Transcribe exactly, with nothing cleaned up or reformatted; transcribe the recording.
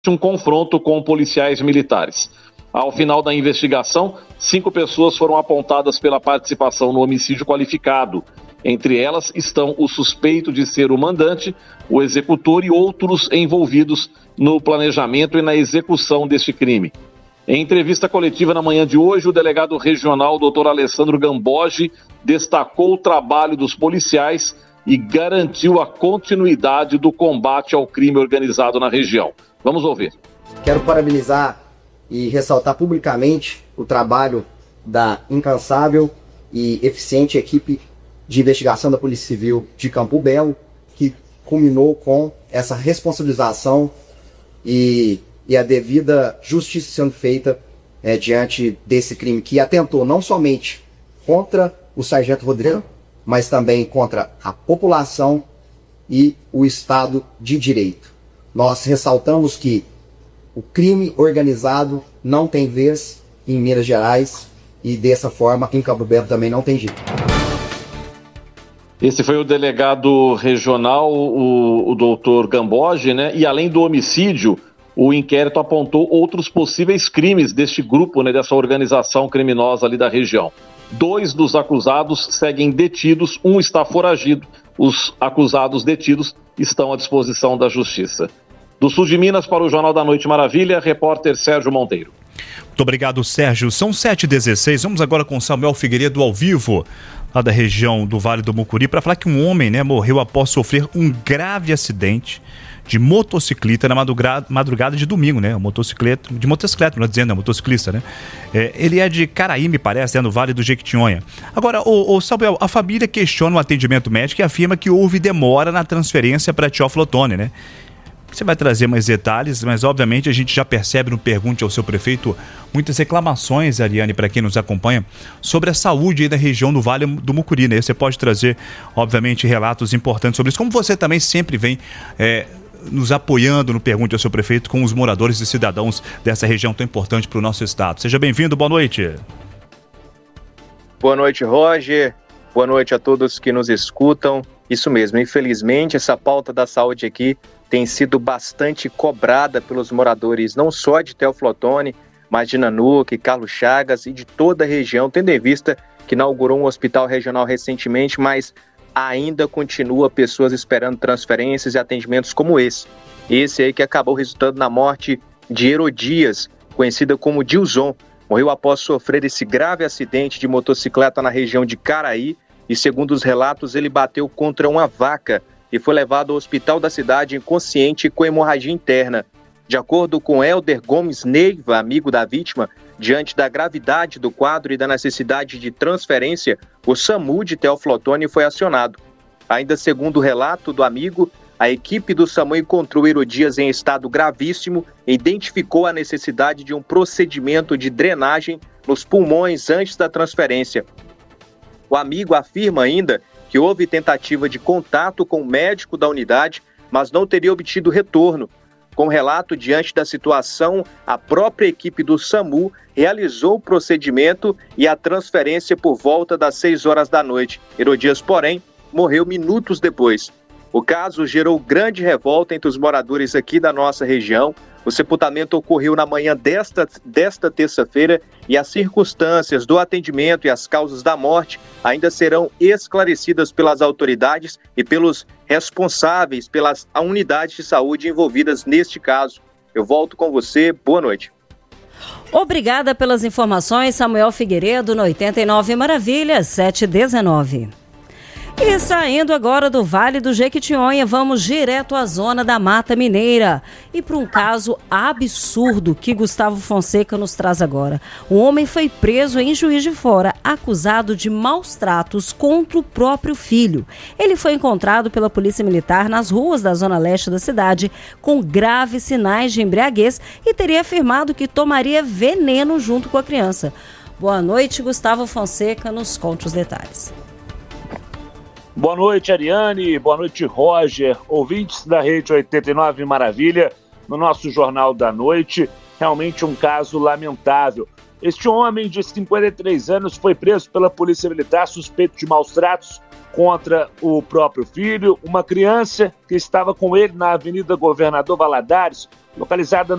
um confronto com policiais militares. Ao final da investigação, cinco pessoas foram apontadas pela participação no homicídio qualificado. Entre elas estão o suspeito de ser o mandante, o executor e outros envolvidos no planejamento e na execução deste crime. Em entrevista coletiva na manhã de hoje, o delegado regional, doutor Alessandro Gambogi, destacou o trabalho dos policiais e garantiu a continuidade do combate ao crime organizado na região. Vamos ouvir. Quero parabenizar e ressaltar publicamente o trabalho da incansável e eficiente equipe de investigação da Polícia Civil de Campo Belo, que culminou com essa responsabilização e, e a devida justiça sendo feita é, diante desse crime que atentou não somente contra o sargento Rodrigo, mas também contra a população e o Estado de Direito. Nós ressaltamos que o crime organizado não tem vez em Minas Gerais e dessa forma em Campo Belo também não tem jeito. Esse foi o delegado regional, o, o doutor Gambogi, né? E além do homicídio, o inquérito apontou outros possíveis crimes deste grupo, né? Dessa organização criminosa ali da região. Dois dos acusados seguem detidos, um está foragido. Os acusados detidos estão à disposição da Justiça. Do sul de Minas para o Jornal da Noite Maravilha, repórter Sérgio Monteiro. Muito obrigado, Sérgio. São sete e dezesseis. Vamos agora com Samuel Figueiredo ao vivo, lá da região do Vale do Mucuri, para falar que um homem, né, morreu após sofrer um grave acidente de motocicleta na madrugada, madrugada de domingo, né? Motocicleta, de motocicleta, não é dizendo, é motociclista, né? É, ele é de Caraí, me parece, né, no Vale do Jequitinhonha. Agora, o, o Samuel, a família questiona o atendimento médico e afirma que houve demora na transferência para Teófilo Otoni, né? Você vai trazer mais detalhes, mas obviamente a gente já percebe no Pergunte ao Seu Prefeito muitas reclamações, Ariane, para quem nos acompanha, sobre a saúde aí da região do Vale do Mucuri, né? Você pode trazer, obviamente, relatos importantes sobre isso, como você também sempre vem é, nos apoiando no Pergunte ao Seu Prefeito com os moradores e cidadãos dessa região tão importante para o nosso estado. Seja bem-vindo, boa noite. Boa noite, Roger. Boa noite a todos que nos escutam. Isso mesmo, infelizmente, essa pauta da saúde aqui tem sido bastante cobrada pelos moradores, não só de Teófilo Otoni, mas de Nanuque, Carlos Chagas e de toda a região, tendo em vista que inaugurou um hospital regional recentemente, mas ainda continua pessoas esperando transferências e atendimentos como esse. Esse aí que acabou resultando na morte de Herodias, conhecida como Dilson, morreu após sofrer esse grave acidente de motocicleta na região de Caraí e, segundo os relatos, ele bateu contra uma vaca e foi levado ao hospital da cidade inconsciente com hemorragia interna. De acordo com Helder Gomes Neiva, amigo da vítima, diante da gravidade do quadro e da necessidade de transferência, o SAMU de Teófilo Otoni foi acionado. Ainda segundo o relato do amigo, a equipe do SAMU encontrou Herodias em estado gravíssimo e identificou a necessidade de um procedimento de drenagem nos pulmões antes da transferência. O amigo afirma ainda que houve tentativa de contato com o médico da unidade, mas não teria obtido retorno. Com relato diante da situação, a própria equipe do SAMU realizou o procedimento e a transferência por volta das seis horas da noite. Herodias, porém, morreu minutos depois. O caso gerou grande revolta entre os moradores aqui da nossa região. O sepultamento ocorreu na manhã desta, desta terça-feira e as circunstâncias do atendimento e as causas da morte ainda serão esclarecidas pelas autoridades e pelos responsáveis pelas unidades de saúde envolvidas neste caso. Eu volto com você. Boa noite. Obrigada pelas informações, Samuel Figueiredo, no oitenta e nove Maravilhas, sete e dezenove. E saindo agora do Vale do Jequitinhonha, vamos direto à zona da Mata Mineira e para um caso absurdo que Gustavo Fonseca nos traz agora. Um homem foi preso em Juiz de Fora, acusado de maus tratos contra o próprio filho. Ele foi encontrado pela Polícia Militar nas ruas da zona leste da cidade com graves sinais de embriaguez e teria afirmado que tomaria veneno junto com a criança. Boa noite, Gustavo Fonseca, nos conte os detalhes. Boa noite, Ariane. Boa noite, Roger. Ouvintes da Rede oitenta e nove Maravilha, no nosso Jornal da Noite. Realmente um caso lamentável. Este homem de cinquenta e três anos foi preso pela Polícia Militar suspeito de maus tratos contra o próprio filho. Uma criança que estava com ele na Avenida Governador Valadares, localizada